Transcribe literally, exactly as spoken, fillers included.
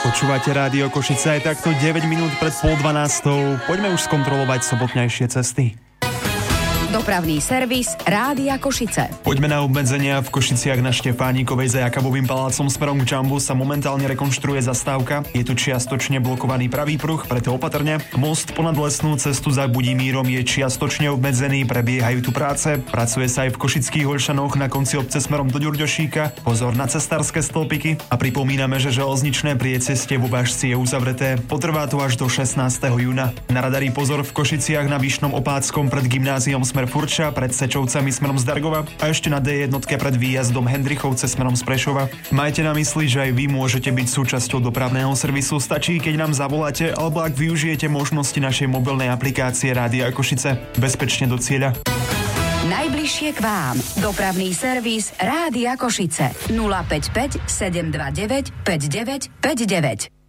Počúvate Rádio Košice, aj takto deväť minút pred pol dvanástou. Poďme už skontrolovať sobotnejšie cesty. Dopravný servis Rádia Košice. Poďme na obmedzenia. V Košiciach na Štefánikovej za Jakabovým palácom smerom k Jumbu sa momentálne rekonštruuje zastávka. Je tu čiastočne blokovaný pravý pruh, preto opatrne. Most ponad lesnú cestu za Budimírom je čiastočne obmedzený, prebiehajú tu práce. Pracuje sa aj v Košických Olšanoch na konci obce smerom do Ďurďošíka. Pozor na cestárske stĺpiky. A pripomíname, že železničné priecestie vo Bažci je uzavreté. Potrvá to až do šestnásteho júna. Na radari pozor v Košiciach na Vyšnom Opáckom pred gymnáziom smer Furča, pred Sečovcami smerom z Dargova a ešte na dé jeden pred výjazdom Hendrichovce smerom z Prešova. Majte na mysli, že aj vy môžete byť súčasťou dopravného servisu. Stačí, keď nám zavoláte alebo ak využijete možnosti našej mobilnej aplikácie Rádia Košice. Bezpečne do cieľa. Najbližšie k vám. Dopravný servis Rádia Košice. nula päť päť sedem dva deväť päť deväť päť deväť.